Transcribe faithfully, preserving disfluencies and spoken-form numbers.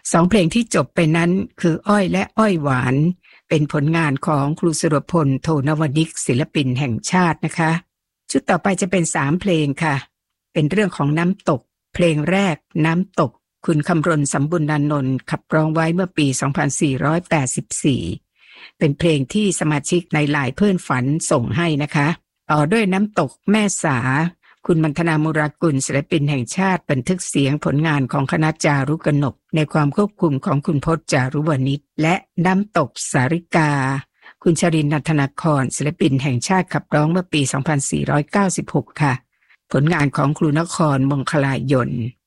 สองเพลงที่จบไปนั้นคืออ้อยและอ้อยหวานเป็นผลงานของครูสุรพลโทนวนิกศิลปินแห่งชาตินะคะชุดต่อไปจะเป็นสามเพลงค่ะเป็นเรื่องของน้ำตกเพลงแรกน้ำตกคุณคำรณสำบุญนานนท์ขับร้องไว้เมื่อปีสองพันสี่ร้อยแปดสิบสี่เป็นเพลงที่สมาชิกในหลายเพื่อนฝันส่งให้นะคะต่อด้วยน้ำตกแม่สาคุณมัณฑนามุรากุลศิลปินแห่งชาติบันทึกเสียงผลงานของคณะจารุกนกในความควบคุมของคุณพจน์จารุวณิชและน้ำตกสาริกาคุณชรินทร์ นันทนาครศิลปินแห่งชาติขับร้องเมื่อปีสองพันสี่ร้อยเก้าสิบหกค่ะผลงานของครูนครมงคลายน